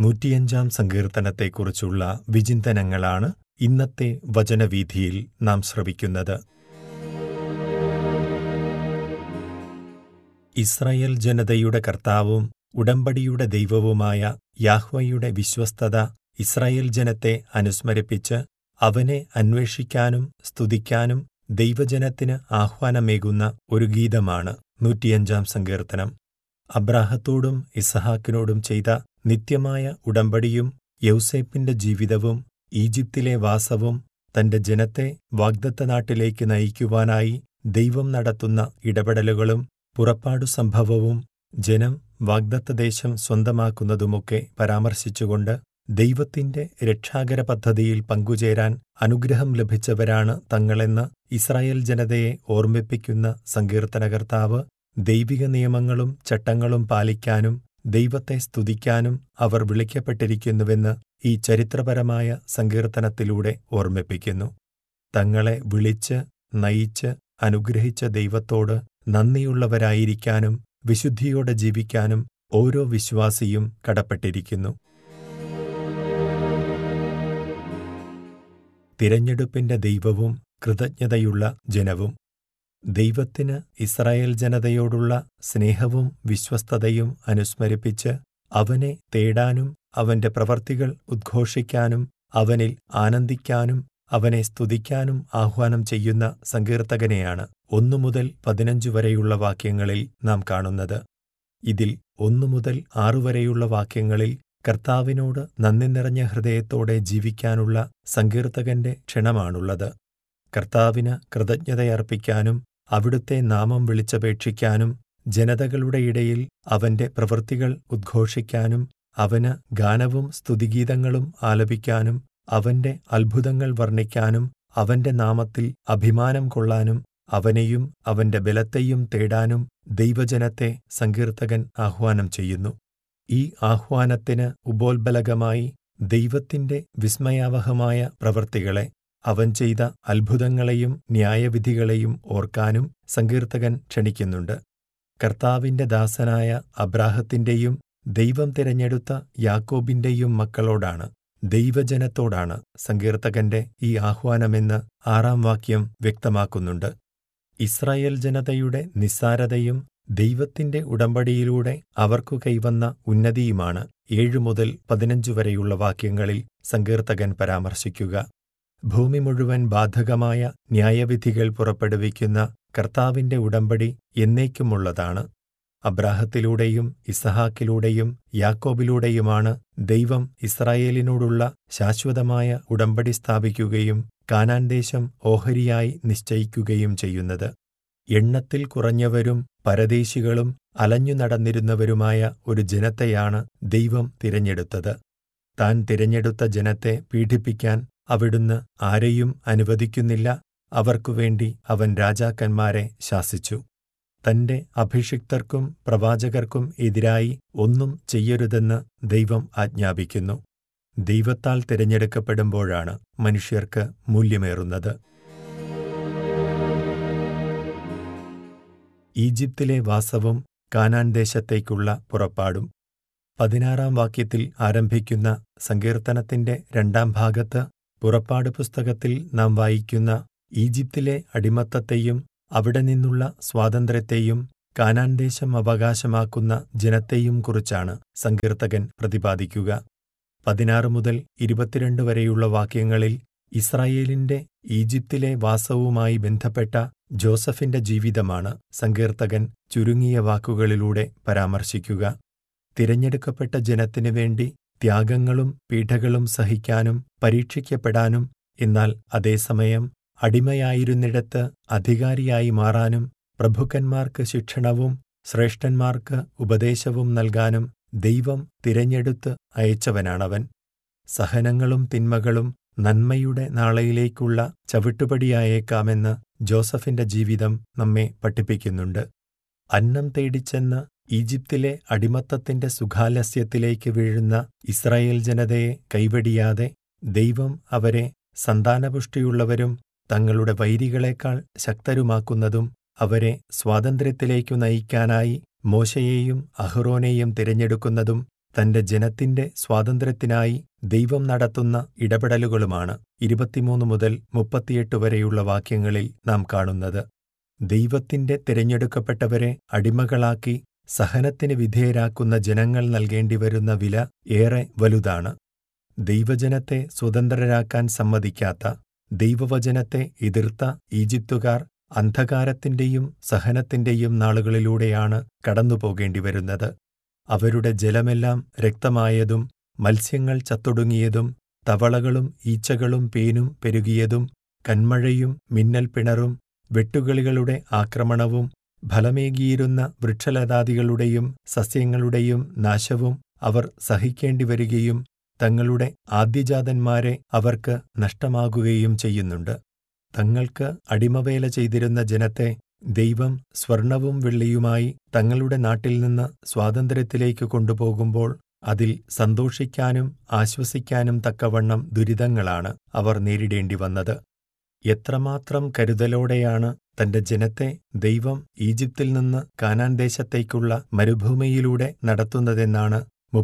105 സങ്കീർത്തനത്തെക്കുറിച്ചുള്ള വിചിന്തനങ്ങളാണ് ഇന്നത്തെ വചനവീഥിയിൽ നാം ശ്രവിക്കുന്നത്. ഇസ്രായേൽ ജനതയുടെ കർത്താവും ഉടമ്പടിയുടെ ദൈവവുമായ യാഹ്വയുടെ വിശ്വസ്തത ഇസ്രായേൽ ജനത്തെ അനുസ്മരിപ്പിച്ച് അവനെ അന്വേഷിക്കാനും സ്തുതിക്കാനും ദൈവജനത്തിന് ആഹ്വാനമേകുന്ന ഒരു ഗീതമാണ് 105 സങ്കീർത്തനം. അബ്രാഹത്തോടും ഇസഹാക്കിനോടും ചെയ്ത നിത്യമായ ഉടമ്പടിയും യൗസേപ്പിന്റെ ജീവിതവും ഈജിപ്തിലെ വാസവും തന്റെ ജനത്തെ വാഗ്ദത്തനാട്ടിലേക്ക് നയിക്കുവാനായി ദൈവം നടത്തുന്ന ഇടപെടലുകളും പുറപ്പാടു സംഭവവും ജനം വാഗ്ദത്തദേശം സ്വന്തമാക്കുന്നതുമൊക്കെ പരാമർശിച്ചുകൊണ്ട് ദൈവത്തിന്റെ രക്ഷാകര പദ്ധതിയിൽ പങ്കുചേരാൻ അനുഗ്രഹം ലഭിച്ചവരാണ് തങ്ങളെന്ന് ഇസ്രായേൽ ജനതയെ ഓർമ്മിപ്പിക്കുന്ന സങ്കീർത്തനകർത്താവ് ദൈവിക നിയമങ്ങളും ചട്ടങ്ങളും പാലിക്കാനും ദൈവത്തെ സ്തുതിക്കാനും അവർ വിളിക്കപ്പെട്ടിരിക്കുന്നുവെന്ന് ഈ ചരിത്രപരമായ സങ്കീർത്തനത്തിലൂടെ ഓർമ്മിപ്പിക്കുന്നു. തങ്ങളെ വിളിച്ച് നയിച്ച് അനുഗ്രഹിച്ച ദൈവത്തോട് നന്ദിയുള്ളവരായിരിക്കാനും വിശുദ്ധിയോടെ ജീവിക്കാനും ഓരോ വിശ്വാസിയും കടപ്പെട്ടിരിക്കുന്നു. തിരഞ്ഞെടുപ്പിന്റെ ദൈവവും കൃതജ്ഞതയുള്ള ജനവും. ദൈവത്തിന് ഇസ്രായേൽ ജനതയോടുള്ള സ്നേഹവും വിശ്വസ്തതയും അനുസ്മരിപ്പിച്ച് അവനെ തേടാനും അവന്റെ പ്രവർത്തികൾ ഉദ്ഘോഷിക്കാനും അവനിൽ ആനന്ദിക്കാനും അവനെ സ്തുതിക്കാനും ആഹ്വാനം ചെയ്യുന്ന സങ്കീർത്തകനെയാണ് 1 മുതൽ 15 വരെയുള്ള വാക്യങ്ങളിൽ നാം കാണുന്നത്. ഇതിൽ 1 മുതൽ 6 വരെയുള്ള വാക്യങ്ങളിൽ കർത്താവിനോട് നന്ദി നിറഞ്ഞ ഹൃദയത്തോടെ ജീവിക്കാനുള്ള സങ്കീർത്തകന്റെ ക്ഷണമാണുള്ളത്. കർത്താവിന് കൃതജ്ഞതയർപ്പിക്കാനും അവിടുത്തെ നാമം വിളിച്ചപേക്ഷിക്കാനും ജനതകളുടെ ഇടയിൽ അവന്റെ പ്രവൃത്തികൾ ഉദ്ഘോഷിക്കാനും അവന് ഗാനവും സ്തുതിഗീതങ്ങളും ആലപിക്കാനും അവന്റെ അത്ഭുതങ്ങൾ വർണ്ണിക്കാനും അവന്റെ നാമത്തിൽ അഭിമാനം കൊള്ളാനും അവനെയും അവന്റെ ബലത്തെയും തേടാനും ദൈവജനത്തെ സങ്കീർത്തകൻ ആഹ്വാനം ചെയ്യുന്നു. ഈ ആഹ്വാനത്തിന് ഉപോത്ബലകമായി ദൈവത്തിന്റെ വിസ്മയാവഹമായ പ്രവൃത്തികളെ, അവൻ ചെയ്ത അത്ഭുതങ്ങളെയും ന്യായവിധികളെയും ഓർക്കാനും സങ്കീർത്തകൻ ക്ഷണിക്കുന്നുണ്ട്. കർത്താവിന്റെ ദാസനായ അബ്രാഹത്തിന്റെയും ദൈവം തിരഞ്ഞെടുത്ത യാക്കോബിന്റെയും മക്കളോടാണ്, ദൈവജനത്തോടാണ് സങ്കീർത്തകന്റെ ഈ ആഹ്വാനമെന്ന് 6-ാം വാക്യം വ്യക്തമാക്കുന്നുണ്ട്. ഇസ്രായേൽ ജനതയുടെ നിസ്സാരതയും ദൈവത്തിന്റെ ഉടമ്പടിയിലൂടെ അവർക്കു കൈവന്ന ഉന്നതിയുമാണ് 7 മുതൽ 15 വരെയുള്ള വാക്യങ്ങളിൽ സങ്കീർത്തകൻ പരാമർശിക്കുക. ഭൂമി മുഴുവൻ ബാധകമായ ന്യായവിധികൾ പുറപ്പെടുവിക്കുന്ന കർത്താവിന്റെ ഉടമ്പടി എന്നേക്കുമുള്ളതാണ്. അബ്രാഹത്തിലൂടെയും ഇസഹാക്കിലൂടെയും യാക്കോബിലൂടെയുമാണ് ദൈവം ഇസ്രായേലിനോടുള്ള ശാശ്വതമായ ഉടമ്പടി സ്ഥാപിക്കുകയും കാനാൻ ദേശം ഓഹരിയായി നിശ്ചയിക്കുകയും ചെയ്യുന്നത്. എണ്ണത്തിൽ കുറഞ്ഞവരും പരദേശികളും അലഞ്ഞു നടന്നിരുന്നവരുമായ ഒരു ജനത്തെയാണ് ദൈവം തിരഞ്ഞെടുത്തത്. താൻ തിരഞ്ഞെടുത്ത ജനത്തെ പീഡിപ്പിക്കാൻ അവിടുന്ന് ആരെയും അനുവദിക്കുന്നില്ല. അവർക്കുവേണ്ടി അവൻ രാജാക്കന്മാരെ ശാസിച്ചു. തന്റെ അഭിഷിക്തർക്കും പ്രവാചകർക്കും എതിരായി ഒന്നും ചെയ്യരുതെന്ന് ദൈവം ആജ്ഞാപിക്കുന്നു. ദൈവത്താൽ തിരഞ്ഞെടുക്കപ്പെടുമ്പോഴാണ് മനുഷ്യർക്ക് മൂല്യമേറുന്നത്. ഈജിപ്തിലെ വാസവും കാനാൻ ദേശത്തേക്കുള്ള പുറപ്പാടും. 16-ാം വാക്യത്തിൽ ആരംഭിക്കുന്ന സങ്കീർത്തനത്തിന്റെ 2-ാം ഭാഗത്ത് പുറപ്പാട് പുസ്തകത്തിൽ നാം വായിക്കുന്ന ഈജിപ്തിലെ അടിമത്തത്തെയും അവിടെ നിന്നുള്ള സ്വാതന്ത്ര്യത്തെയും കാനാൻ ദേശം അവകാശമാക്കുന്ന ജനത്തെയും കുറിച്ചാണ് സങ്കീർത്തകൻ പ്രതിപാദിക്കുക. 16 മുതൽ 22 വരെയുള്ള വാക്യങ്ങളിൽ ഇസ്രായേലിന്റെ ഈജിപ്തിലെ വാസവുമായി ബന്ധപ്പെട്ട ജോസഫിന്റെ ജീവിതമാണ് സങ്കീർത്തകൻ ചുരുങ്ങിയ വാക്കുകളിലൂടെ പരാമർശിക്കുക. തിരഞ്ഞെടുക്കപ്പെട്ട ജനത്തിനു വേണ്ടി ത്യാഗങ്ങളും പീഡകളും സഹിക്കാനും പരീക്ഷിക്കപ്പെടാനും എന്നാൽ അതേസമയം അടിമയായിരുന്നിടത്ത് അധികാരിയായി മാറാനും പ്രഭുക്കന്മാർക്ക് ശിക്ഷണവും ശ്രേഷ്ഠന്മാർക്ക് ഉപദേശവും നൽകാനും ദൈവം തിരഞ്ഞെടുത്ത് അയച്ചവനാണവൻ. സഹനങ്ങളും തിന്മകളും നന്മയുടെ നാളെയിലേക്കുള്ള ചവിട്ടുപടിയായേക്കാമെന്ന് ജോസഫിന്റെ ജീവിതം നമ്മെ പഠിപ്പിക്കുന്നുണ്ട്. അന്നം തേടിച്ചെന്ന് ഈജിപ്തിലെ അടിമത്തത്തിന്റെ സുഖാലസ്യത്തിലേക്ക് വീഴുന്ന ഇസ്രായേൽ ജനതയെ കൈവെടിയാതെ ദൈവം അവരെ സന്താനപുഷ്ടിയുള്ളവരും തങ്ങളുടെ വൈരികളെക്കാൾ ശക്തരുമാക്കുന്നതും അവരെ സ്വാതന്ത്ര്യത്തിലേക്കു നയിക്കാനായി മോശയെയും അഹ്റോനെയും തിരഞ്ഞെടുക്കുന്നതും തന്റെ ജനത്തിന്റെ സ്വാതന്ത്ര്യത്തിനായി ദൈവം നടത്തുന്ന ഇടപെടലുകളുമാണ് 23 മുതൽ 38 വരെയുള്ള വാക്യങ്ങളിൽ നാം കാണുന്നത്. ദൈവത്തിന്റെ തിരഞ്ഞെടുക്കപ്പെട്ടവരെ അടിമകളാക്കി സഹനത്തിന് വിധേയരാക്കുന്ന ജനങ്ങൾ നൽകേണ്ടിവരുന്ന വില ഏറെ വലുതാണ്. ദൈവജനത്തെ സ്വതന്ത്രരാക്കാൻ സമ്മതിക്കാത്ത, ദൈവവചനത്തെ എതിർത്ത ഈജിപ്തുകാർ അന്ധകാരത്തിന്റെയും സഹനത്തിന്റെയും നാളുകളിലൂടെയാണ് കടന്നുപോകേണ്ടിവരുന്നത്. അവരുടെ ജലമെല്ലാം രക്തമായതും മത്സ്യങ്ങൾ ചത്തൊടുങ്ങിയതും തവളകളും ഈച്ചകളും പേനും പെരുകിയതും കന്മഴയും മിന്നൽപ്പിണറും വെട്ടുകിളികളുടെ ആക്രമണവും ഫലമേകിയിരുന്ന വൃക്ഷലതാദികളുടെയും സസ്യങ്ങളുടെയും നാശവും അവർ സഹിക്കേണ്ടിവരികയും തങ്ങളുടെ ആദ്യജാതന്മാരെ അവർക്ക് നഷ്ടമാകുകയും ചെയ്യുന്നുണ്ട്. തങ്ങൾക്ക് അടിമവേല ചെയ്തിരുന്ന ജനത്തെ ദൈവം സ്വർണവും വെള്ളിയുമായി തങ്ങളുടെ നാട്ടിൽ നിന്ന് സ്വാതന്ത്ര്യത്തിലേക്ക് കൊണ്ടുപോകുമ്പോൾ അതിൽ സന്തോഷിക്കാനും ആശ്വസിക്കാനും തക്കവണ്ണം ദുരിതങ്ങളാണ് അവർ നേരിടേണ്ടി വന്നത്. എത്രമാത്രം കരുതലോടെയാണ് തന്റെ ജനത്തെ ദൈവം ഈജിപ്തിൽ നിന്ന് കാനാൻ ദേശത്തേക്കുള്ള മരുഭൂമിയിലൂടെ നടത്തുന്നതെന്നാണ്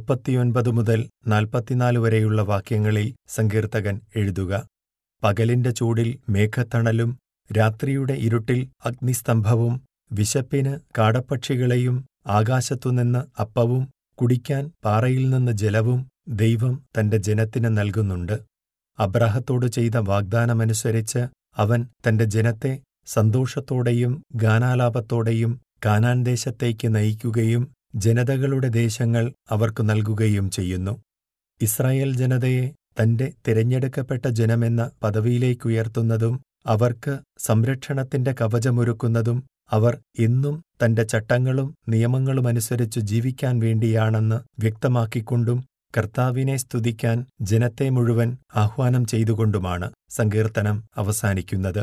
39 മുതൽ 44 വരെയുള്ള വാക്യങ്ങളിൽ സങ്കീർത്തകൻ എഴുതുക. പകലിന്റെ ചൂടിൽ മേഘത്തണലും രാത്രിയുടെ ഇരുട്ടിൽ അഗ്നിസ്തംഭവും വിശപ്പിന് കാടപ്പക്ഷികളെയും ആകാശത്തുനിന്ന് അപ്പവും കുടിക്കാൻ പാറയിൽ നിന്ന് ജലവും ദൈവം തന്റെ ജനത്തിന് നൽകുന്നുണ്ട്. അബ്രാഹത്തോട് ചെയ്ത വാഗ്ദാനമനുസരിച്ച് അവൻ തന്റെ ജനത്തെ സന്തോഷത്തോടെയും ഗാനാലാപത്തോടെയും കാനാൻ ദേശത്തേക്ക് നയിക്കുകയും ജനതകളുടെ ദേശങ്ങൾ അവർക്ക് നൽകുകയും ചെയ്യുന്നു. ഇസ്രായേൽ ജനതയെ തന്റെ തിരഞ്ഞെടുക്കപ്പെട്ട ജനമെന്ന പദവിയിലേക്കുയർത്തുന്നതും അവർക്ക് സംരക്ഷണത്തിന്റെ കവചമൊരുക്കുന്നതും അവർ എന്നും തന്റെ ചട്ടങ്ങളും നിയമങ്ങളുമനുസരിച്ചു ജീവിക്കാൻ വേണ്ടിയാണെന്ന് വ്യക്തമാക്കിക്കൊണ്ടും കർത്താവിനെ സ്തുതിക്കാൻ ജനത്തെ മുഴുവൻ ആഹ്വാനം ചെയ്തുകൊണ്ടുമാണ് സങ്കീർത്തനം അവസാനിക്കുന്നത്.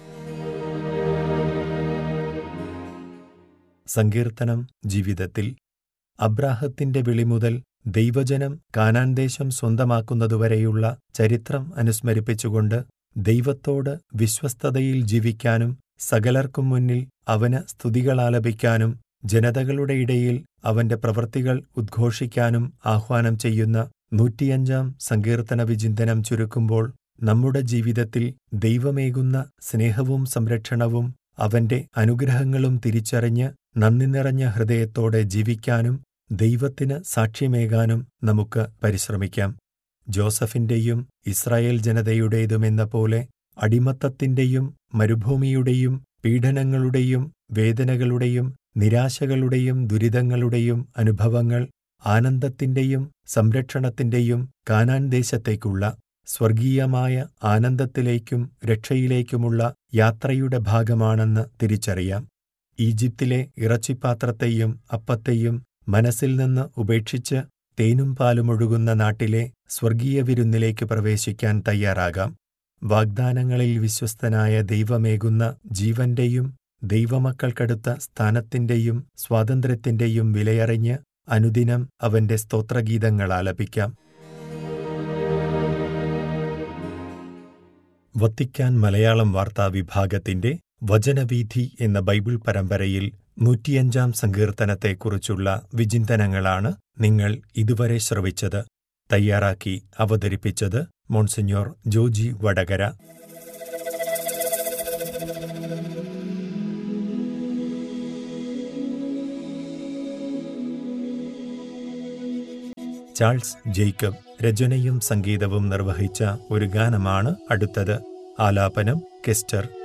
സങ്കീർത്തനം ജീവിതത്തിൽ അബ്രാഹത്തിന്റെ വിളി മുതൽ ദൈവജനം കാനാൻ ദേശം സ്വന്തമാക്കുന്നതുവരെയുള്ള ചരിത്രം അനുസ്മരിപ്പിച്ചുകൊണ്ട് ദൈവത്തോട് വിശ്വസ്തതയിൽ ജീവിക്കാനും സകലർക്കും മുന്നിൽ അവന് സ്തുതികളാലപിക്കാനും ജനതകളുടെ ഇടയിൽ അവന്റെ പ്രവൃത്തികൾ ഉദ്ഘോഷിക്കാനും ആഹ്വാനം ചെയ്യുന്ന 105 സങ്കീർത്തന വിചിന്തനം ചുരുക്കുമ്പോൾ നമ്മുടെ ജീവിതത്തിൽ ദൈവമേകുന്ന സ്നേഹവും സംരക്ഷണവും അവന്റെ അനുഗ്രഹങ്ങളും തിരിച്ചറിഞ്ഞ് നന്ദി നിറഞ്ഞ ഹൃദയത്തോടെ ജീവിക്കാനും ദൈവത്തിന് സാക്ഷ്യമേകാനും നമുക്ക് പരിശ്രമിക്കാം. ജോസഫിന്റെയും ഇസ്രായേൽ ജനതയുടേതുമെന്ന പോലെ അടിമത്തത്തിന്റെയും മരുഭൂമിയുടെയും പീഡനങ്ങളുടെയും വേദനകളുടെയും നിരാശകളുടെയും ദുരിതങ്ങളുടെയും അനുഭവങ്ങൾ ആനന്ദത്തിന്റെയും സംരക്ഷണത്തിന്റെയും കാനാൻ ദേശത്തേക്കുള്ള സ്വർഗീയമായ ആനന്ദത്തിലേക്കും രക്ഷയിലേക്കുമുള്ള യാത്രയുടെ ഭാഗമാണെന്ന് തിരിച്ചറിയാം. ഈജിപ്തിലെ ഇറച്ചിപ്പാത്രത്തെയും അപ്പത്തെയും മനസ്സിൽ നിന്ന് ഉപേക്ഷിച്ച് തേനും പാലുമൊഴുകുന്ന നാട്ടിലെ സ്വർഗീയ വിരുന്നിലേക്ക് പ്രവേശിക്കാൻ തയ്യാറാകാം. വാഗ്ദാനങ്ങളിൽ വിശ്വസ്തനായ ദൈവമേകുന്ന ജീവന്റെയും ദൈവമക്കൾക്കടുത്ത സ്ഥാനത്തിന്റെയും സ്വാതന്ത്ര്യത്തിന്റെയും വിലയറിഞ്ഞ് അനുദിനം അവന്റെ സ്തോത്രഗീതങ്ങൾ ആലപിക്കാം. വത്തിക്കാൻ മലയാളം വാർത്താ വിഭാഗത്തിന്റെ വചനവീഥി എന്ന ബൈബിൾ പരമ്പരയിൽ 105 സങ്കീർത്തനത്തെക്കുറിച്ചുള്ള വിചിന്തനങ്ങളാണ് നിങ്ങൾ ഇതുവരെ ശ്രവിച്ചത്. തയ്യാറാക്കി അവതരിപ്പിച്ചത് monsignor Joji Vadakara. Charles Jacob രചനയും സംഗീതവും നിർവഹിച്ച ഒരു ഗാനമാണ് അടുത്തത്. ആലാപനം കെസ്റ്റർ.